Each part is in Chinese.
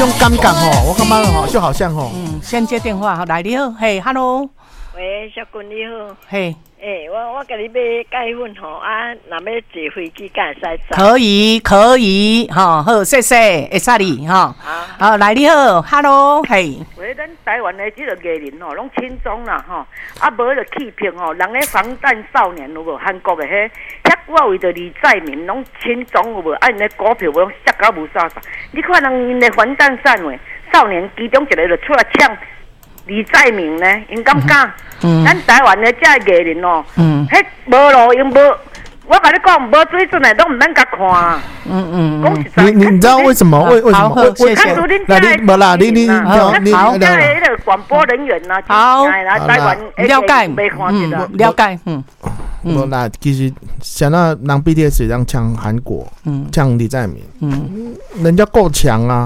种感觉吼，我感觉吼就好像吼。 先接电话，来你好，嘿 ，Hello， 喂，小君你好， 嘿， 我给你买钙粉吼啊，若要坐飞机，敢会使走？ 可以，哈，好，谢谢，会使你哈，好，来你好 ，Hello， 嘿， 喂，咱台湾的这个艺人吼，拢轻松啦吼，啊，无就气评吼，人咧防弹少年有无？韩国的遐我为着李在明拢轻松有无？啊，因的股票拢跌到无啥啥，你看人因的防弹少年其中一个就出来呛李在明呢，因敢敢？咱台湾的这艺人哦，迄无路用无。我跟你讲，无水准的都唔免甲看。 你知道为什么？为什么？ 谢谢。 那你无啦，你好，那个广播人员呐， 好， 台湾了解，了解， 无啦，其实像那人 BTS 这样抢韩国，抢李在明，人家够强啊，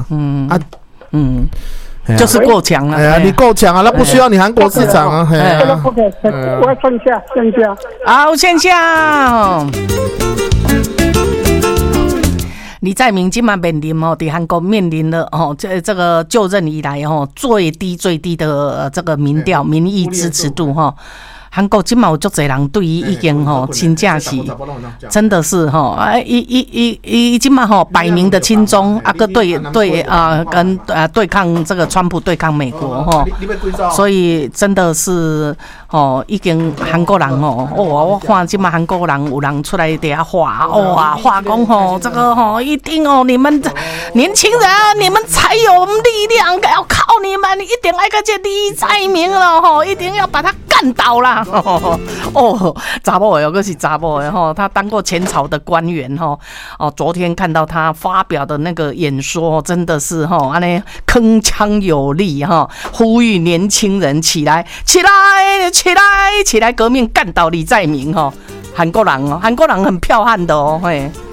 就是够强了。 哎呀，你够强啊，那不需要你韩国市场啊。 我要线下。 好，线下。李在明今晚面临在韩国面临了这个就任以来最低的这个民意支持度韩国今嘛有足侪人对伊已经真正是真的是伊今嘛摆明的亲中啊个跟对抗这个川普对抗美国所以真的是已经韩国人我看今嘛韩国人有人出来伫遐话讲这个一定你们年轻人你们才有力量，要靠你们，一定要个这李在明了一定要把他干倒啦。查某的是查某的他当过前朝的官员昨天看到他发表的那个演说，真的是安尼铿锵有力呼吁年轻人起来，革命干倒李在明韩国人很剽悍的嘿。